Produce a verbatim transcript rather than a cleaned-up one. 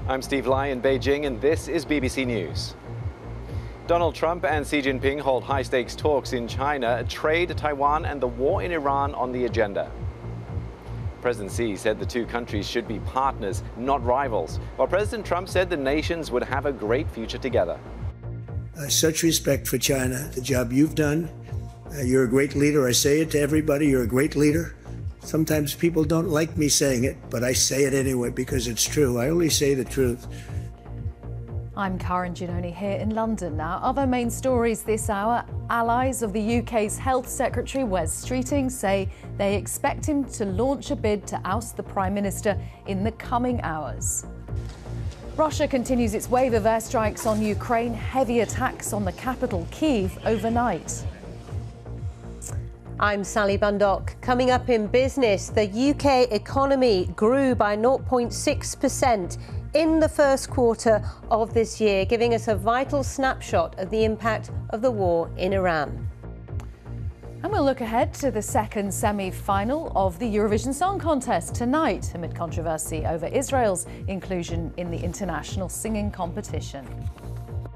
I'm Steve Lai in Beijing, and this is B B C News. Donald Trump and Xi Jinping hold high-stakes talks in China, trade, Taiwan and the war in Iran on the agenda. President Xi said the two countries should be partners, not rivals, while President Trump said the nations would have a great future together. Uh, such respect for China, the job you've done. Uh, you're a great leader. I say it to everybody, you're a great leader. Sometimes people don't like me saying it, but I say it anyway because it's true. I only say the truth. I'm Karen Giannoni here in London now. Other main stories this hour. Allies of the U K's Health Secretary Wes Streeting say they expect him to launch a bid to oust the Prime Minister in the coming hours. Russia continues its wave of airstrikes on Ukraine, heavy attacks on the capital Kyiv overnight. I'm Sally Bundock. Coming up in business, the U K economy grew by zero point six percent in the first quarter of this year, giving us a vital snapshot of the impact of the war in Iran. And we'll look ahead to the second semi-final of the Eurovision Song Contest tonight, amid controversy over Israel's inclusion in the international singing competition.